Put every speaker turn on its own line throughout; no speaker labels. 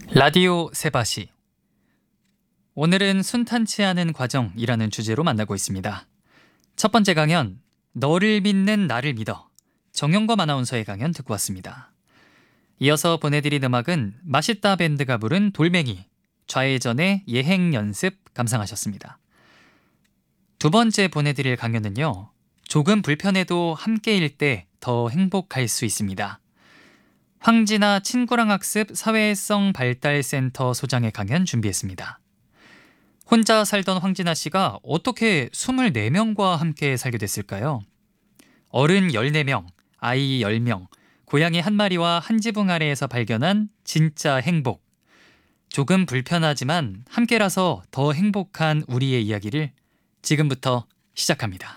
라디오 세바시. 오늘은 순탄치 않은 과정이라는 주제로 만나고 있습니다. 첫 번째 강연, 너를 믿는 나를 믿어. 정영검 아나운서의 강연 듣고 왔습니다. 이어서 보내드린 음악은 맛있다 밴드가 부른 돌멩이, 좌회전의 예행 연습 감상하셨습니다. 두 번째 보내드릴 강연은요, 조금 불편해도 함께일 때 더 행복할 수 있습니다. 황진아 친구랑 학습 사회성 발달센터 소장의 강연 준비했습니다. 혼자 살던 황진아 씨가 어떻게 24명과 함께 살게 됐을까요? 어른 14명, 아이 10명, 고양이 한 마리와 한 지붕 아래에서 발견한 진짜 행복. 조금 불편하지만 함께라서 더 행복한 우리의 이야기를 지금부터 시작합니다.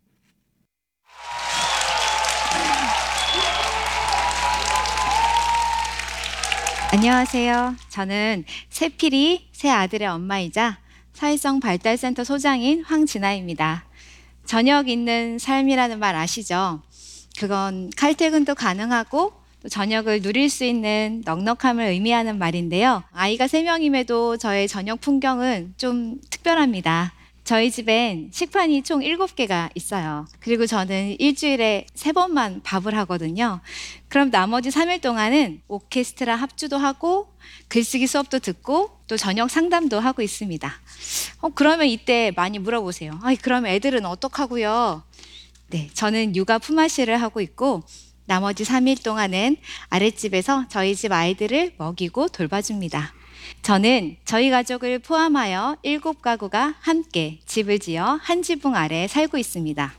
안녕하세요. 저는 새피리 새 아들의 엄마이자 사회성 발달센터 소장인 황진아입니다. 저녁 있는 삶이라는 말 아시죠? 그건 칼퇴근도 가능하고 또 저녁을 누릴 수 있는 넉넉함을 의미하는 말인데요. 아이가 3명임에도 저의 저녁 풍경은 좀 특별합니다. 저희 집엔 식판이 총 7개가 있어요. 그리고 저는 일주일에 3번만 밥을 하거든요. 그럼 나머지 3일 동안은 오케스트라 합주도 하고 글쓰기 수업도 듣고 또 저녁 상담도 하고 있습니다. 그러면 이때 많이 물어보세요. 그럼 애들은 어떡하고요? 네, 저는 육아 품앗이를 하고 있고 나머지 3일 동안은 아랫집에서 저희 집 아이들을 먹이고 돌봐줍니다. 저는 저희 가족을 포함하여 7가구가 함께 집을 지어 한 지붕 아래 살고 있습니다.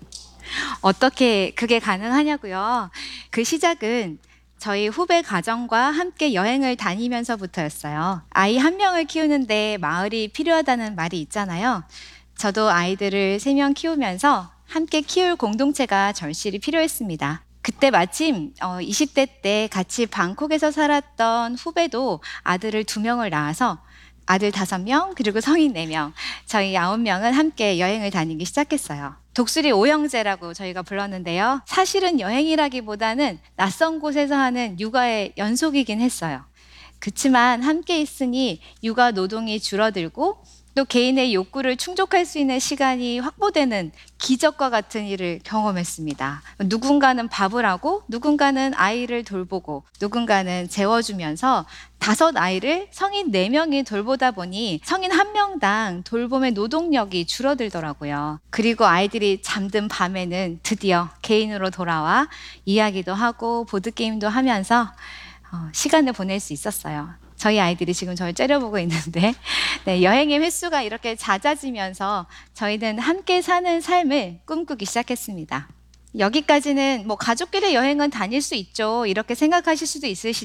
어떻게 그게 가능하냐고요? 그 시작은 저희 후배 가정과 함께 여행을 다니면서부터였어요. 아이 1명을 키우는데 마을이 필요하다는 말이 있잖아요. 저도 아이들을 3명 키우면서 함께 키울 공동체가 절실히 필요했습니다. 그때 마침 20대 때 같이 방콕에서 살았던 후배도 아들을 2명을 낳아서 아들 5명 그리고 성인 4명 저희 9명은 함께 여행을 다니기 시작했어요. 독수리 5형제라고 저희가 불렀는데요. 사실은 여행이라기보다는 낯선 곳에서 하는 육아의 연속이긴 했어요. 그치만 함께 있으니 육아 노동이 줄어들고 또 개인의 욕구를 충족할 수 있는 시간이 확보되는 기적과 같은 일을 경험했습니다. 누군가는 밥을 하고 누군가는 아이를 돌보고 누군가는 재워주면서 5 아이를 성인 4명이 돌보다 보니 성인 1명당 돌봄의 노동력이 줄어들더라고요. 그리고 아이들이 잠든 밤에는 드디어 개인으로 돌아와 이야기도 하고 보드게임도 하면서 시간을 보낼 수 있었어요. 저희 아이들이 지금 저를 째려보고 있는데 네, 여행의 횟수가 이렇게 잦아지면서 저희는 함께 사는 삶을 꿈꾸기 시작했습니다. 여기까지는 가족끼리 여행은 다닐 수 있죠. 이렇게 생각하실 수도 있으실